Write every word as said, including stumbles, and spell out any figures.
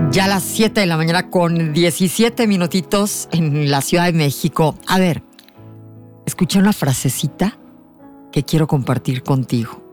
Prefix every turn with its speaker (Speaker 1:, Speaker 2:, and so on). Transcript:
Speaker 1: Ya a las siete de la mañana con diecisiete minutitos en la Ciudad de México. A ver, escuché una frasecita que quiero compartir contigo.